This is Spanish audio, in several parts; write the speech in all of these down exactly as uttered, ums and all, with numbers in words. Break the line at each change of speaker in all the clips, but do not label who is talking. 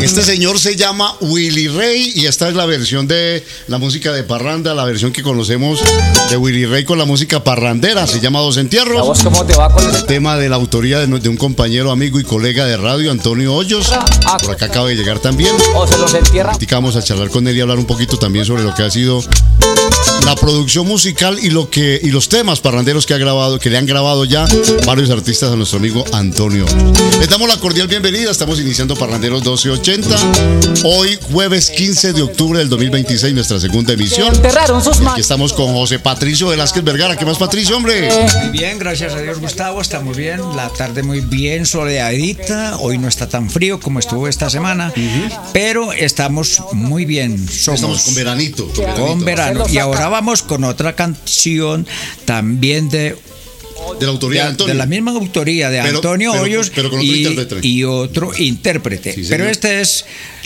Este señor se llama Willy Ray y esta es la versión de la música de parranda, la versión que conocemos de Willy Ray con la música parrandera. Se llama Dos Entierros.
¿A vos cómo te va con ese
tema de la autoría de, de un compañero, amigo y colega de radio, Antonio Hoyos. Por acá acaba de llegar también.
O se los entierra.
Vamos a charlar con él y hablar un poquito también sobre lo que ha sido la producción musical y lo que y los temas parranderos que ha grabado, que le han grabado ya varios artistas a nuestro amigo Antonio. Les damos la cordial bienvenida. Estamos iniciando Parranderos doce ochenta. Hoy jueves quince de octubre del dos mil veintiséis, nuestra segunda emisión. Aquí estamos con José Patricio Velázquez Vergara. ¿Qué más, Patricio, hombre?
Muy bien, gracias a Dios, Gustavo. Estamos bien. La tarde muy bien soleadita. Hoy no está tan frío como estuvo esta semana, uh-huh. pero estamos muy bien. Somos
estamos con veranito. Con, veranito.
con verano. Y ahora vamos con otra canción también de
de la autoría de, de Antonio.
De la misma autoría de
pero,
Antonio
pero,
Hoyos
pero con otro
y,
intérprete.
y otro intérprete.
Sí,
pero este es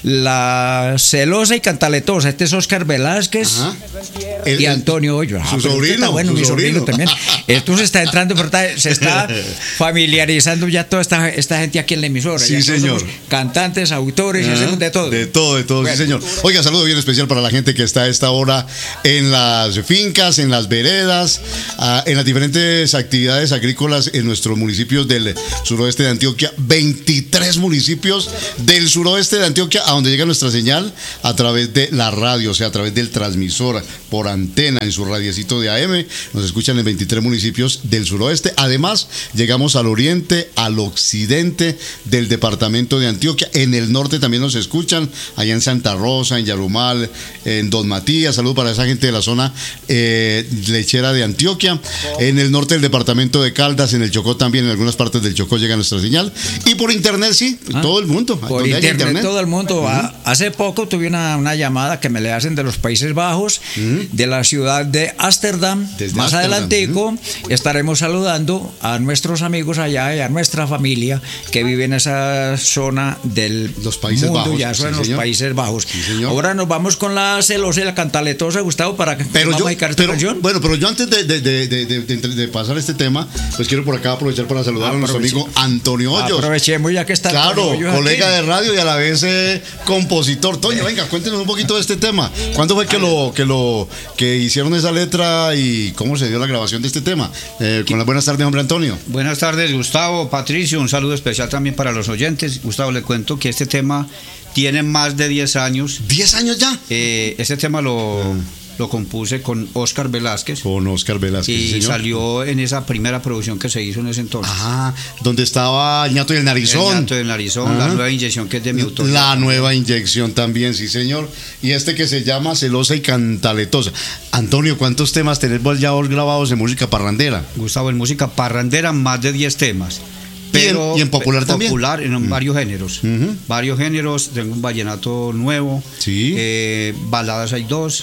la celosa y cantaletosa. Este es Oscar Velázquez el, y Antonio Hoyos.
Su
ah,
sobrino.
Bueno,
su
mi
sobrino.
sobrino también. Esto se está entrando, se está familiarizando ya toda esta, esta gente aquí en la emisora.
Sí,
ya
señor.
Cantantes, autores,
uh-huh.
y de todo.
De todo, de todo, bueno. Sí, señor. Oiga, saludo bien especial para la gente que está a esta hora en las fincas, en las veredas, uh, en las diferentes actividades agrícolas en nuestros municipios del suroeste de Antioquia. veintitrés municipios del suroeste de Antioquia, a donde llega nuestra señal a través de la radio, o sea, a través del transmisor, por antena, en su radiecito de A M. Nos escuchan en veintitrés municipios del suroeste. Además, llegamos al oriente, al occidente del departamento de Antioquia. En el norte también nos escuchan, allá en Santa Rosa, en Yarumal, en Don Matías. Saludos para esa gente de la zona eh, lechera de Antioquia. En el norte del departamento de Caldas, en el Chocó también, en algunas partes del Chocó llega nuestra señal. Y por internet, sí, ah, todo el mundo.
Por internet, internet, todo el mundo. Uh-huh. Hace poco tuve una, una llamada que me le hacen de los Países Bajos, uh-huh. de la ciudad de Ámsterdam. Más adelantico uh-huh. estaremos saludando a nuestros amigos allá y a nuestra familia que vive en esa zona del
los Países
mundo,
Bajos,
ya son
sí,
los
señor.
Países Bajos.
Sí,
ahora nos vamos con la celosa y la cantaletosa, Gustavo, para que
pero
vamos
yo,
a dedicar esta
pero,
canción.
Bueno, pero yo antes de, de, de, de, de, de, de pasar este tema, pues quiero por acá aprovechar para saludar a nuestro amigo Antonio Hoyos.
Aprovechemos ya que está
claro,
Hoyos
colega
aquí.
de radio y a la vez eh, compositor. Toño, venga, cuéntenos un poquito de este tema. ¿Cuándo fue que lo que lo que hicieron esa letra y cómo se dio la grabación de este tema? Eh, con las buenas tardes, hombre Antonio.
Buenas tardes, Gustavo, Patricio, un saludo especial también para los oyentes. Gustavo, le cuento que este tema tiene más de diez años.
¿diez años ya?
Eh, este tema lo... Ah. Lo compuse con Oscar Velázquez.
Con Oscar Velázquez,
y
señor.
Salió en esa primera producción que se hizo en ese entonces.
Ajá, donde estaba el ñato y el narizón.
El ñato y el narizón, ajá. La nueva inyección que es de mi autoría.
La nueva inyección también, sí, señor. Y este que se llama Celosa y Cantaletosa. Antonio, ¿cuántos temas tenés vos ya vos grabados en música parrandera?
Gustavo, en música parrandera más de diez temas.
Pero y en, y en popular
popular
también.
Popular en mm. varios géneros.
Uh-huh.
Varios géneros. Tengo un vallenato nuevo.
Sí.
Eh, baladas hay dos.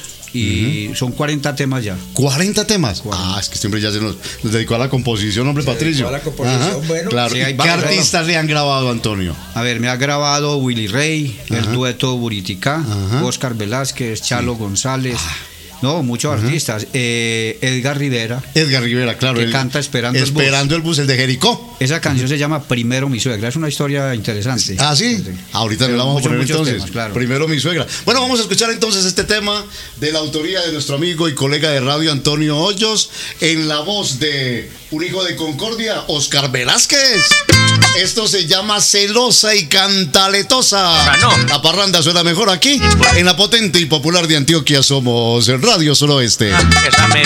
Y uh-huh. son cuarenta temas ya.
¿cuarenta temas? cuarenta. Ah, es que siempre ya se nos, nos dedicó a la composición, hombre, se Patricio.
A la composición, bueno.
Claro. Sí, ¿qué varios, artistas le han grabado, Antonio?
A ver, me ha grabado Willy Ray, uh-huh. el dueto Buriticá, uh-huh. Oscar Velázquez, Chalo sí. González. Ah. No, muchos uh-huh. artistas. Eh, Edgar Rivera.
Edgar Rivera, claro.
Que
el,
canta Esperando el Bus.
Esperando el Bus, el de Jericó.
Esa canción se llama Primero mi suegra. Es una historia interesante.
Ah, sí. sí. Ahorita le vamos muchos, a poner entonces.
Temas, claro.
Primero mi suegra. Bueno, vamos a escuchar entonces este tema de la autoría de nuestro amigo y colega de radio Antonio Hoyos, en la voz de un hijo de Concordia, Oscar Velázquez. Esto se llama Celosa y Cantaletosa. No. La parranda suena mejor aquí, en la potente y popular de Antioquia. Somos Radio Suroeste.